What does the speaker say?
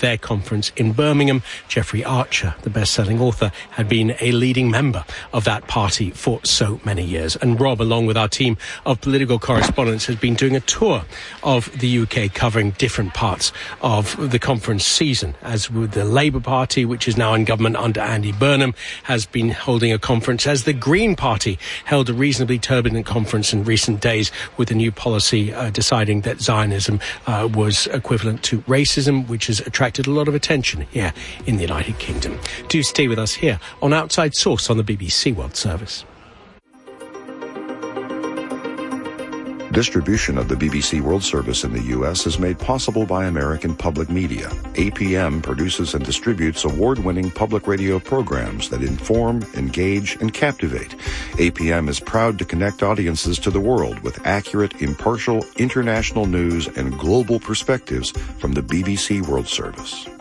their conference in Birmingham. Jeffrey Archer, the best-selling author, had been a leading member of that party for so many years. And Rob, along with our team of political correspondents, has been doing a tour of the UK, covering different parts of the conference season, as with the Labour Party, which is now in government under Andy Burnham, has been holding a conference, as the Green Party held a reasonably turbulent conference in recent days with a new policy deciding that Zionism was equivalent to racism, which has attracted a lot of attention here in the United Kingdom. Do stay with us here on Outside Source on the BBC World Service. Distribution of the BBC World Service in the U.S. is made possible by American Public Media. APM produces and distributes award-winning public radio programs that inform, engage, and captivate. APM is proud to connect audiences to the world with accurate, impartial, international news and global perspectives from the BBC World Service.